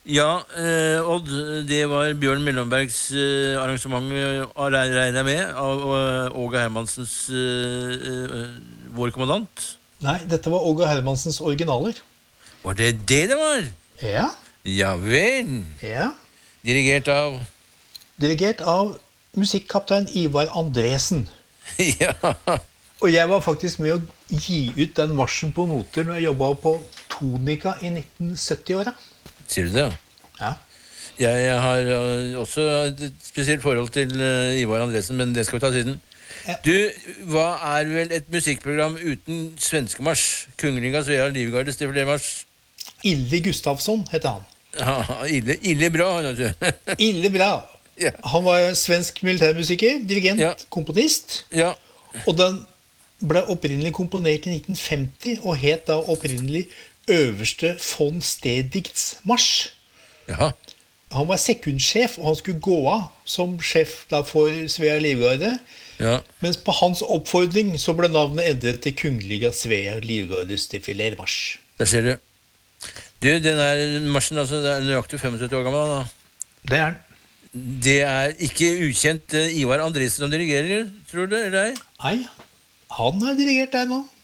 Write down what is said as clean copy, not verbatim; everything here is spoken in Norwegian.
Ja, Odd, det var Bjørn Mellombergs arrangement, regner jeg med, av Åge Hermansens Vår kommandant. Nei, dette var Åge Hermansens originaler. Var det det var? Ja, Ja vel. ja. Dirigert av Dirigert av musikkaptein Ivar Andresen. Ja. Og jeg var faktisk med å gi ut den marsjen på noter når jeg jobbet på Tonika i 1970-åra. Sier du det? Ja. Jeg har også et spesielt forhold til Ivar Andresen, men det skal vi ta siden. Ja. Du, hva er vel et musikkprogram uten svenskemarsj? Kungliga Svea Livgardes defilermarsj. Ille Gustafsson heter han. Ja, ille bra, vet du. Ille bra. Ja. Han var svensk militærmusiker, dirigent, Ja. komponist. Ja. Og den ble opprinnelig komponert i 1950 og het da opprinnelig Øverste von Stedicts marsj. Ja. Han var sekundsjef, og han skulle gå av som sjef da for Svea Livgarde. Ja. Mens på hans oppfordring så ble navnet endret til Kungliga Svea Livgardes defilermarsj. Der ser du. Du, den er marsjen, altså, det er nøyaktig 75 år gammel da. Det er den. Det er ikke ukjent Ivar Andresen som dirigerer, tror du, eller ei? Nei, han har dirigert der nå.